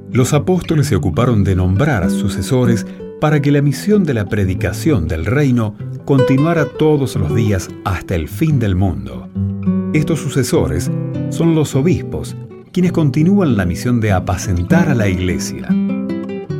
Los apóstoles se ocuparon de nombrar sucesores para que la misión de la predicación del reino continuara todos los días hasta el fin del mundo. Estos sucesores son los obispos, quienes continúan la misión de apacentar a la iglesia.